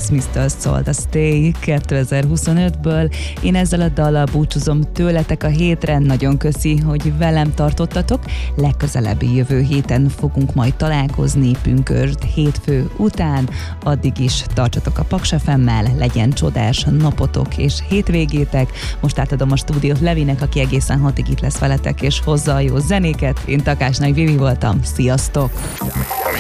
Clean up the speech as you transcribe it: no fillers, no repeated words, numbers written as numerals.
Highsmith-től szólt a Stay 2025-ből. Én ezzel a dallal búcsúzom tőletek a hétre, nagyon köszi, hogy velem tartottatok. Legközelebbi jövő héten fogunk majd találkozni Pünkösd hétfő után. Addig is tartsatok a Paks FM-mel, legyen csodás napotok és hétvégétek. Most átadom a stúdiót Levinek, aki egészen 6-ig itt lesz veletek és hozza a jó zenéket. Én Takácsnak Vivi voltam. Sziasztok!